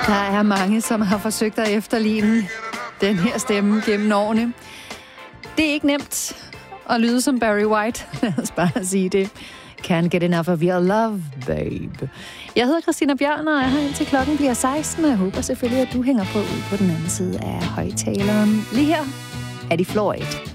Der er mange, som har forsøgt at efterligne den her stemme gennem årene. Det er ikke nemt at lyde som Barry White. Lad os bare sige det. Can't get enough of your love, babe. Jeg hedder Christina Bjørn, og er her indtil klokken bliver 16, og jeg håber selvfølgelig, at du hænger på ud på den anden side af højtaleren. Lige her er de Floyd.